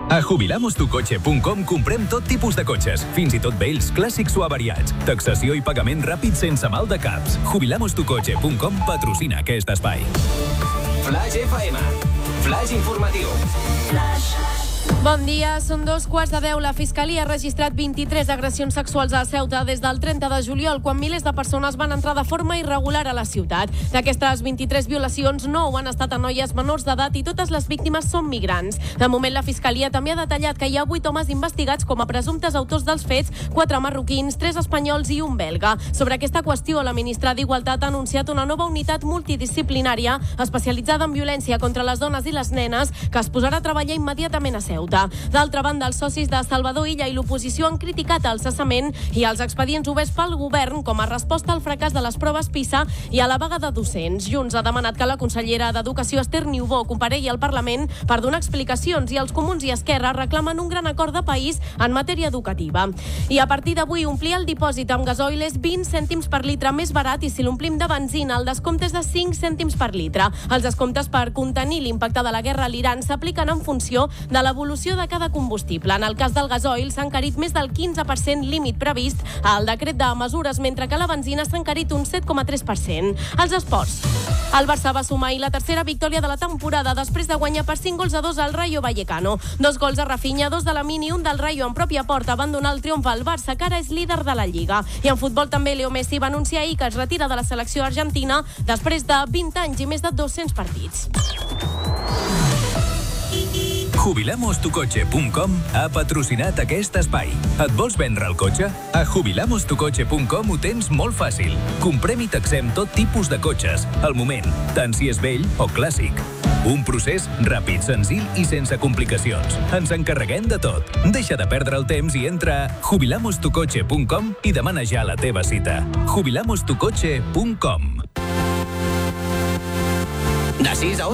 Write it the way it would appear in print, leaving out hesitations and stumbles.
A jubilamostucoche.com comprem tot tipus de cotxes, fins i tot vells, clàssics o avariats. Taxació i pagament ràpid sense mal de caps. Jubilamostucoche.com patrocina aquest espai. Flash FM. Flash informatiu. Bon dia, són 2:15. La Fiscalia ha registrat 23 agressions sexuals a Ceuta des del 30 de juliol, quan milers de persones van entrar de forma irregular a la ciutat. D'aquestes 23 violacions, 9 han estat a noies menors d'edat i totes les víctimes són migrants. De moment, la Fiscalia també ha detallat que hi ha 8 homes investigats com a presumptes autors dels fets, 4 marroquins, 3 espanyols i un belga. Sobre aquesta qüestió, la ministra d'Igualtat ha anunciat una nova unitat multidisciplinària especialitzada en violència contra les dones i les nenes, que es posarà a treballar immediatament a Ceuta. D'altra banda, els socis de Salvador Illa i l'oposició han criticat el cessament i els expedients oberts pel govern com a resposta al fracàs de les proves PISA i a la vaga de docents. Junts ha demanat que la consellera d'Educació, Esther Niubó, comparegui al Parlament per donar explicacions, i els Comuns i Esquerra reclamen un gran acord de país en matèria educativa. I a partir d'avui, omplir el dipòsit amb gasoil és 20 cèntims per litre més barat, i si l'omplim de benzina, el descompte és de 5 cèntims per litre. Els descomptes per contenir l'impacte de la guerra a l'Iran s'apliquen en funció de l'evolució de cada combustible. En el cas del gasoil s'ha encarit més del 15%, límit previst al decret de mesures, mentre que la benzina s'ha encarit un 7,3%. Els esports. El Barça va sumar la tercera victòria de la temporada després de guanyar per 5-2 al Rayo Vallecano. 2 gols de Rafinha, 2 de Lamine i un del Rayo en pròpia porta van donar el triomf al Barça, que ara és líder de la Lliga. I en futbol també Leo Messi va anunciar ahir que es retira de la selecció argentina després de 20 anys i més de 200 partits. Jubilamostucoche.com ha patrocinat aquest espai. Et vols vendre el cotxe? A jubilamostucoche.com ho tens molt fàcil. Comprem i taxem tot tipus de cotxes, al moment, tant si és vell o clàssic. Un procés ràpid, senzill i sense complicacions. Ens encarreguem de tot. Deixa de perdre el temps i entra a jubilamostucoche.com i demana ja la teva cita. Jubilamostucoche.com. De 6 a